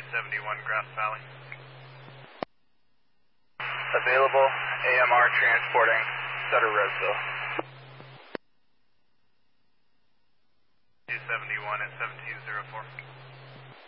271 Grass Valley. Available, AMR transporting, Sutter Roseville. 271 at 1704.